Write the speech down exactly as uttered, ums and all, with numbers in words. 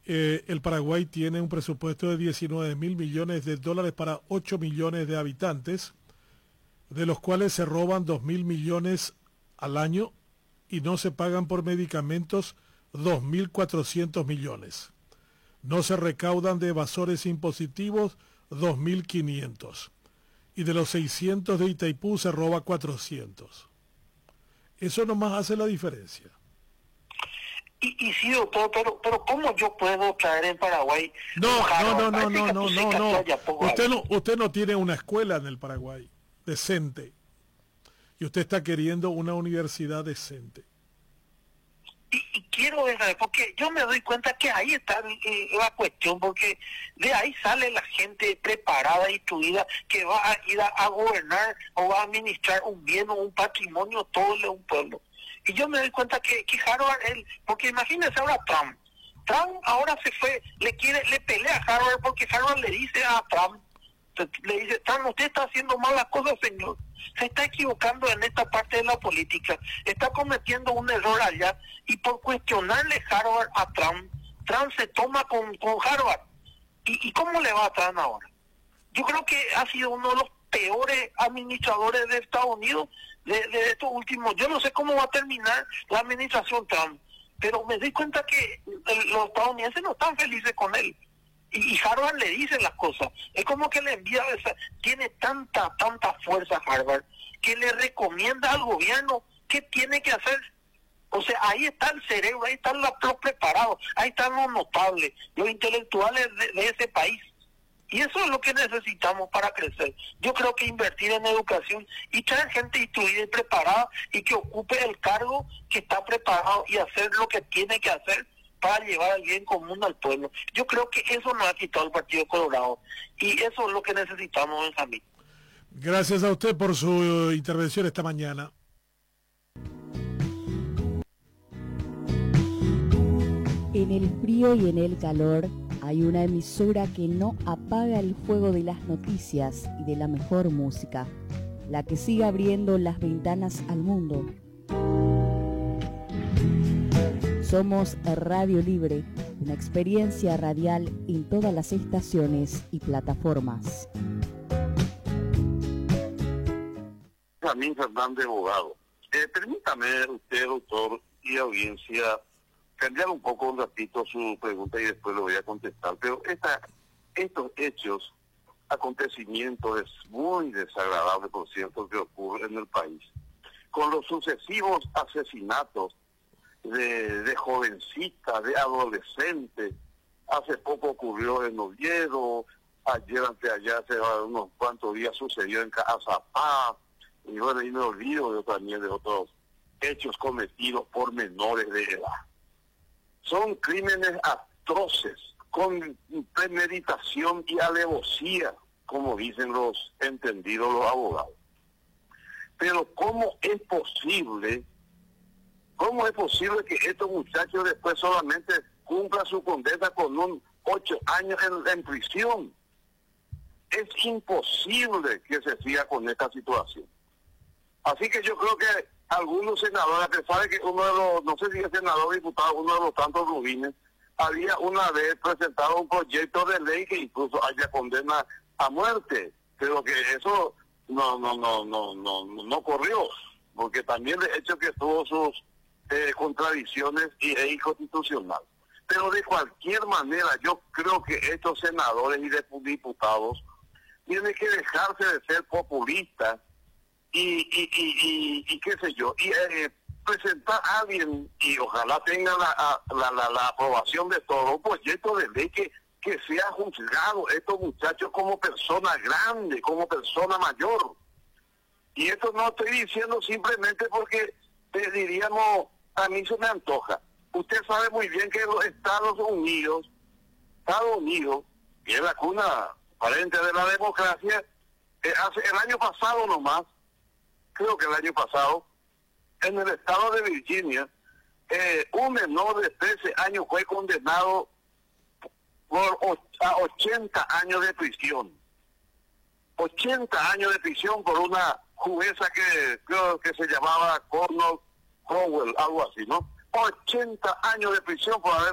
Eh, el Paraguay tiene un presupuesto de diecinueve mil millones de dólares para ocho millones de habitantes, de los cuales se roban dos mil millones al año y no se pagan por medicamentos dos mil cuatrocientos millones. No se recaudan de evasores impositivos dos mil quinientos. Y de los seiscientos de Itaipú se roba cuatrocientos. Eso nomás hace la diferencia. Y, y sí, doctor, pero, pero ¿cómo yo puedo traer en Paraguay? No, no, no, no, Parece no, no, que no, no. haya poco Usted ahí. no, usted no tiene una escuela en el Paraguay decente. Y usted está queriendo una universidad decente. Y, y quiero ver, porque yo me doy cuenta que ahí está eh, la cuestión, porque de ahí sale la gente preparada, instruida, que va a ir a, a gobernar o va a administrar un bien o un patrimonio todo de un pueblo. Y yo me doy cuenta que, que Harvard, él, porque imagínense ahora Trump. Trump ahora se fue, le quiere, le pelea a Harvard porque Harvard le dice a Trump, le dice, Trump, usted está haciendo malas cosas, señor. Se está equivocando en esta parte de la política. Está cometiendo un error allá. Y por cuestionarle Harvard a Trump, Trump se toma con, con Harvard. ¿Y, ¿Y cómo le va a Trump ahora? Yo creo que ha sido uno de los peores administradores de Estados Unidos de, de estos últimos. Yo no sé cómo va a terminar la administración Trump, pero me doy cuenta que el, los estadounidenses no están felices con él. Y Harvard le dice las cosas. Es como que le envía, esa, tiene tanta, tanta fuerza Harvard, que le recomienda al gobierno qué tiene que hacer. O sea, ahí está el cerebro, ahí están los, los preparados, ahí están los notables, los intelectuales de, de ese país. Y eso es lo que necesitamos para crecer. Yo creo que invertir en educación y traer gente instruida y preparada y que ocupe el cargo que está preparado y hacer lo que tiene que hacer para llevar el bien común al pueblo. Yo creo que eso nos ha quitado el Partido Colorado y eso es lo que necesitamos, Benjamín. Gracias a usted por su intervención esta mañana. En el frío y en el calor hay una emisora que no apaga el fuego de las noticias y de la mejor música, la que sigue abriendo las ventanas al mundo. Somos Radio Libre, una experiencia radial en todas las estaciones y plataformas. Benjamín Fernández, abogado. Eh, permítame usted, doctor, y audiencia, cambiar un poco un ratito su pregunta y después lo voy a contestar. Pero esta, estos hechos, acontecimientos es muy desagradable, por cierto, que ocurre en el país. Con los sucesivos asesinatos de, de jovencitas, de adolescentes. Hace poco ocurrió en Oviedo, ayer anteayer, hace unos cuantos días sucedió en Azapá, y bueno, y me olvido de, también de otros hechos cometidos por menores de edad. Son crímenes atroces, con premeditación y alevosía, como dicen los entendidos los abogados. Pero ¿cómo es posible, cómo es posible que estos muchachos después solamente cumplan su condena con un ocho años en, en prisión? Es imposible que se siga con esta situación. Así que yo creo que algunos senadores, a pesar de que uno de los, no sé si es senador o diputado, uno de los tantos rubines, había una vez presentado un proyecto de ley que incluso haya condena a muerte, pero que eso no no no no no no corrió, porque también de hecho que tuvo sus eh, contradicciones y es inconstitucional. Pero de cualquier manera yo creo que estos senadores y diputados tienen que dejarse de ser populistas y y y, y, y qué sé yo, y eh, presentar a alguien, y ojalá tenga la, la, la, la aprobación de todo, un proyecto de ley que, que sea juzgado estos muchachos como persona grande, como persona mayor. Y esto no estoy diciendo simplemente porque te diríamos, a mí se me antoja. Usted sabe muy bien que los Estados Unidos, Estados Unidos, que es la cuna aparente de la democracia, eh, hace el año pasado nomás, creo que el año pasado, en el estado de Virginia, eh, un menor de trece años fue condenado por a ochenta años de prisión. ochenta años de prisión por una jueza que creo que se llamaba Cornell Crowell, algo así, ¿no? ochenta años de prisión por haber